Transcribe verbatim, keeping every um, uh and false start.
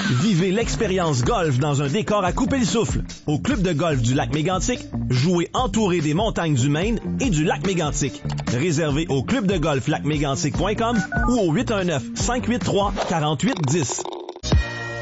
Vivez l'expérience golf dans un décor à couper le souffle. Au Club de golf du Lac-Mégantic, jouez entouré des montagnes du Maine et du Lac-Mégantic. Réservez au club de golf lac mégantic point com ou au huit un neuf, cinq huit trois, quatre huit un zéro.